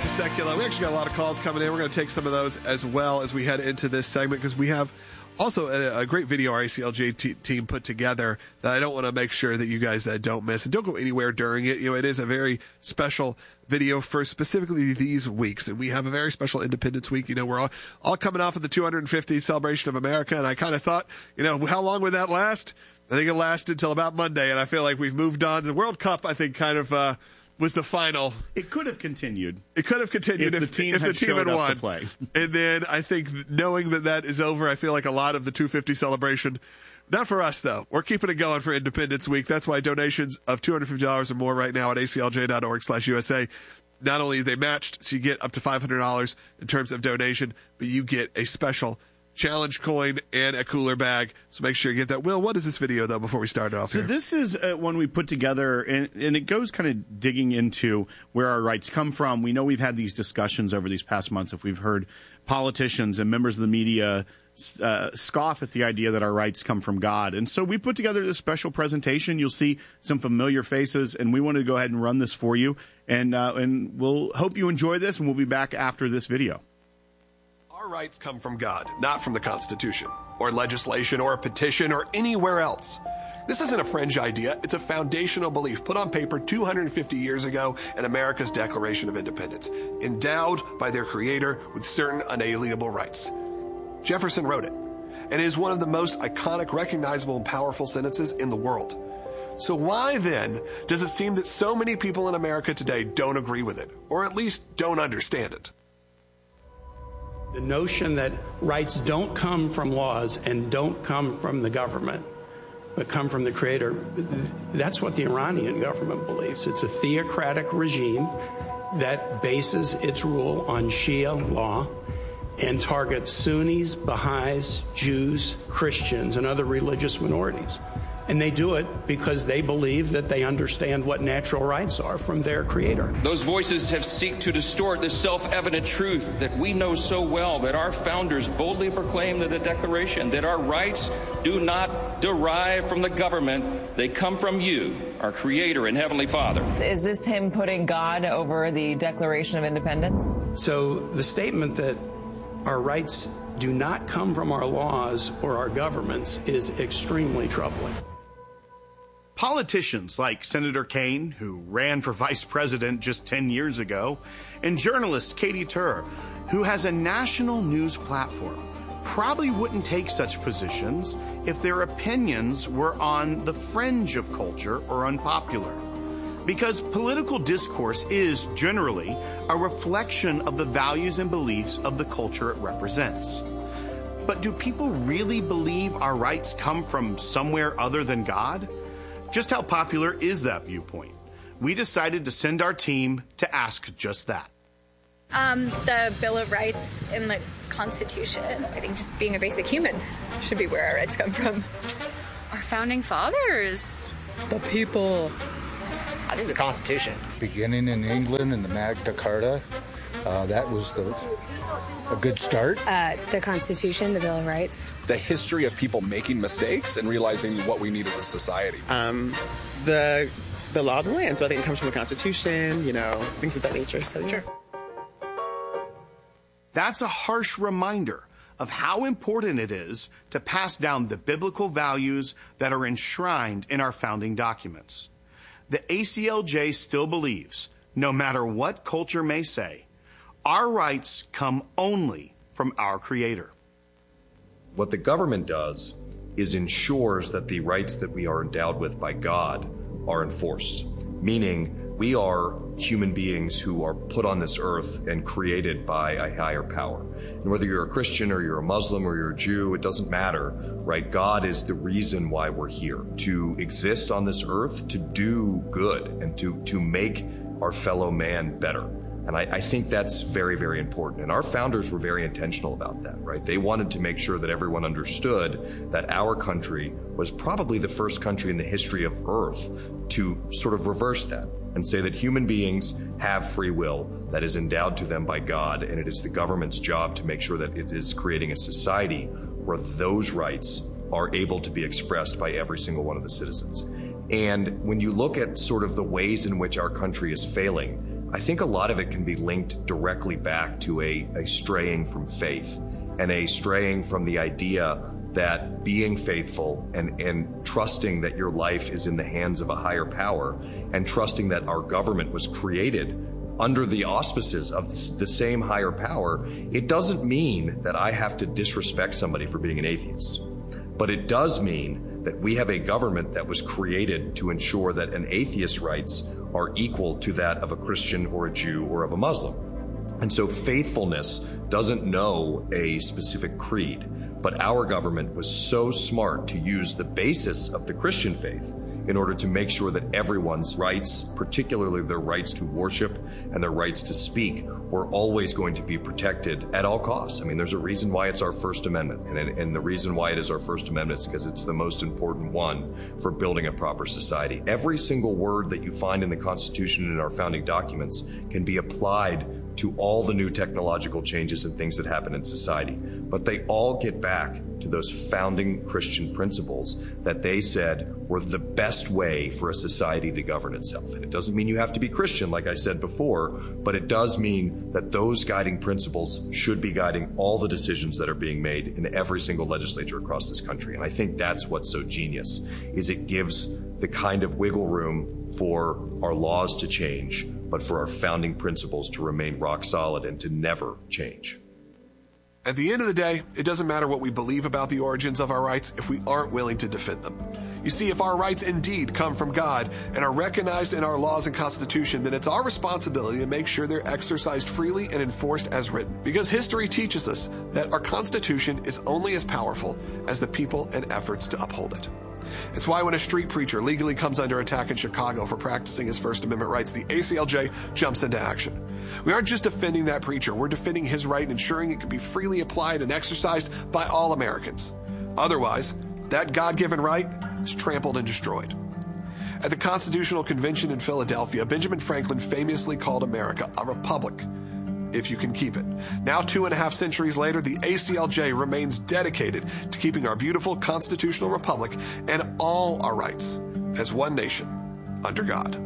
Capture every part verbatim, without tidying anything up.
to Secula. We actually got a lot of calls coming in. We're going to take some of those as well as we head into this segment because we have also a, a great video our A C L J t- team put together that I don't want to make sure that you guys uh, don't miss. And don't go anywhere during it. You know, it is a very special video for specifically these weeks. And we have a very special Independence Week. You know, we're all, all coming off of the two hundred fiftieth celebration of America. And I kind of thought, you know, how long would that last? I think it lasted until about Monday. And I feel like we've moved on. The World Cup, I think, kind of uh, was the final. It could have continued. It could have continued if, if the team, if had, the team had won. Play. And then I think knowing that that is over, I feel like a lot of the two fifty celebration, not for us though. We're keeping it going for Independence Week. That's why donations of two hundred fifty dollars or more right now at A C L J dot org slash U S A. Not only are they matched, so you get up to five hundred dollars in terms of donation, but you get a special challenge coin and a cooler bag. So make sure you get that. Will, what is this video, though, before we start off so here? So this is uh, one we put together, and, and it goes kind of digging into where our rights come from. We know we've had these discussions over these past months. If we've heard politicians and members of the media uh, scoff at the idea that our rights come from God. And so we put together this special presentation. You'll see some familiar faces, and we wanted to go ahead and run this for you. And, uh, and we'll hope you enjoy this, and we'll be back after this video. Our rights come from God, not from the Constitution, or legislation, or a petition, or anywhere else. This isn't a fringe idea. It's a foundational belief put on paper two hundred fifty years ago in America's Declaration of Independence, endowed by their creator with certain unalienable rights. Jefferson wrote it, and it is one of the most iconic, recognizable, and powerful sentences in the world. So why then does it seem that so many people in America today don't agree with it, or at least don't understand it? The notion that rights don't come from laws and don't come from the government, but come from the creator, that's what the Iranian government believes. It's a theocratic regime that bases its rule on Shia law and targets Sunnis, Baha'is, Jews, Christians, and other religious minorities. And they do it because they believe that they understand what natural rights are from their creator. Those voices have sought to distort the self-evident truth that we know so well, that our founders boldly proclaimed in the Declaration, that our rights do not derive from the government. They come from you, our Creator and Heavenly Father. Is this him putting God over the Declaration of Independence? So the statement that our rights do not come from our laws or our governments is extremely troubling. Politicians like Senator Kaine, who ran for vice president just ten years ago, and journalist Katy Tur, who has a national news platform, probably wouldn't take such positions if their opinions were on the fringe of culture or unpopular. Because political discourse is generally a reflection of the values and beliefs of the culture it represents. But do people really believe our rights come from somewhere other than God? Just how popular is that viewpoint? We decided to send our team to ask just that. Um, the Bill of Rights in the Constitution. I think just being a basic human should be where our rights come from. Our founding fathers. The people. I think the Constitution. Beginning in England in the Magna Carta, uh, that was the a good start. Uh, the Constitution, the Bill of Rights. The history of people making mistakes and realizing what we need as a society. Um, the the law of the land. So I think it comes from the Constitution, you know, things of that nature. So yeah. Sure. That's a harsh reminder of how important it is to pass down the biblical values that are enshrined in our founding documents. The A C L J still believes, no matter what culture may say, our rights come only from our Creator. What the government does is ensures that the rights that we are endowed with by God are enforced, meaning we are human beings who are put on this earth and created by a higher power. And whether you're a Christian or you're a Muslim or you're a Jew, it doesn't matter, right? God is the reason why we're here, to exist on this earth, to do good and to, to make our fellow man better. And I, I think that's very, very important. And our founders were very intentional about that, right? They wanted to make sure that everyone understood that our country was probably the first country in the history of Earth to sort of reverse that and say that human beings have free will that is endowed to them by God, and it is the government's job to make sure that it is creating a society where those rights are able to be expressed by every single one of the citizens. And when you look at sort of the ways in which our country is failing, I think a lot of it can be linked directly back to a, a straying from faith and a straying from the idea that being faithful and, and trusting that your life is in the hands of a higher power and trusting that our government was created under the auspices of the same higher power, it doesn't mean that I have to disrespect somebody for being an atheist. But it does mean that we have a government that was created to ensure that an atheist's rights are equal to that of a Christian or a Jew or of a Muslim. And so faithfulness doesn't know a specific creed, but our government was so smart to use the basis of the Christian faith in order to make sure that everyone's rights, particularly their rights to worship and their rights to speak, were always going to be protected at all costs. I mean, there's a reason why it's our First Amendment, and, and the reason why it is our First Amendment is because it's the most important one for building a proper society. Every single word that you find in the Constitution and in our founding documents can be applied to all the new technological changes and things that happen in society. But they all get back to those founding Christian principles that they said were the best way for a society to govern itself. And it doesn't mean you have to be Christian, like I said before, but it does mean that those guiding principles should be guiding all the decisions that are being made in every single legislature across this country. And I think that's what's so genius, is it gives the kind of wiggle room for our laws to change, but for our founding principles to remain rock solid and to never change. At the end of the day, it doesn't matter what we believe about the origins of our rights if we aren't willing to defend them. You see, if our rights indeed come from God and are recognized in our laws and Constitution, then it's our responsibility to make sure they're exercised freely and enforced as written. Because history teaches us that our Constitution is only as powerful as the people and efforts to uphold it. It's why when a street preacher legally comes under attack in Chicago for practicing his First Amendment rights, the A C L J jumps into action. We aren't just defending that preacher, we're defending his right and ensuring it can be freely applied and exercised by all Americans. Otherwise, that God-given right is trampled and destroyed. At the Constitutional Convention in Philadelphia, Benjamin Franklin famously called America a republic, if you can keep it. Now, two and a half centuries later, the A C L J remains dedicated to keeping our beautiful constitutional republic and all our rights as one nation under God.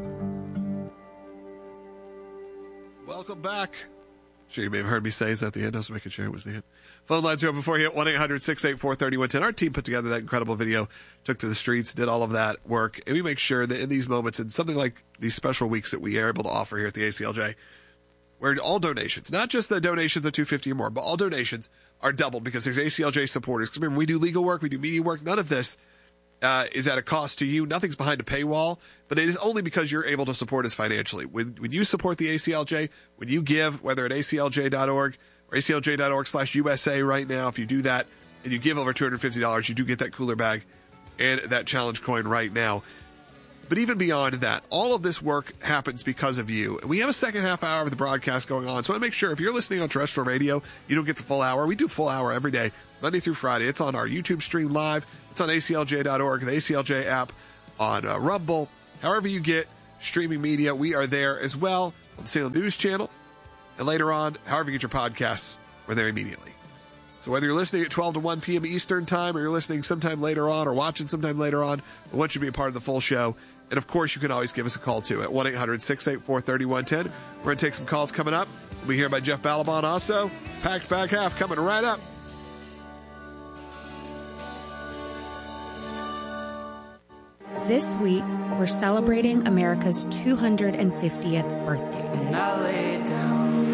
Welcome back. Sure, you may have heard me say, is that the end? I was making sure it was the end. Phone lines are open for you at one eight hundred six eight four three one one zero. Our team put together that incredible video, took to the streets, did all of that work, and we make sure that in these moments, in something like these special weeks that we are able to offer here at the A C L J, where all donations, not just the donations of two hundred fifty dollars or more, but all donations are doubled because there's A C L J supporters. Because remember, we do legal work, we do media work. None of this uh, is at a cost to you. Nothing's behind a paywall, but it is only because you're able to support us financially. When, when you support the A C L J, when you give, whether at A C L J dot org or A C L J dot org slash U S A right now, if you do that and you give over two hundred fifty dollars, you do get that cooler bag and that challenge coin right now. But even beyond that, all of this work happens because of you. We have a second half hour of the broadcast going on, so I want to make sure if you're listening on terrestrial radio, you don't get the full hour. We do full hour every day, Monday through Friday. It's on our YouTube stream live. It's on A C L J dot org, the A C L J app, on uh, Rumble. However you get streaming media, we are there as well on the Salem News Channel. And later on, however you get your podcasts, we're there immediately. So whether you're listening at twelve to one p.m. Eastern time or you're listening sometime later on or watching sometime later on, we want you to be a part of the full show. And, of course, you can always give us a call, too, at one eight hundred six eight four three one one zero. We're going to take some calls coming up. We'll be here by Jeff Balaban also. Packed back half coming right up. This week, we're celebrating America's two hundred fiftieth birthday. And I lay down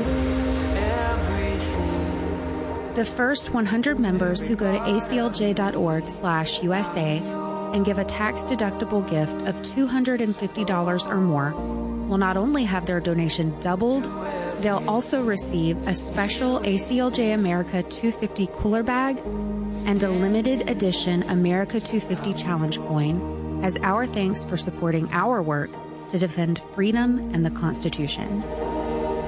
everything. The first one hundred members who go to A C L J dot org slash U S A and give a tax-deductible gift of two hundred fifty dollars or more will not only have their donation doubled, they'll also receive a special A C L J America two hundred fifty cooler bag and a limited edition America two hundred fifty challenge coin as our thanks for supporting our work to defend freedom and the Constitution.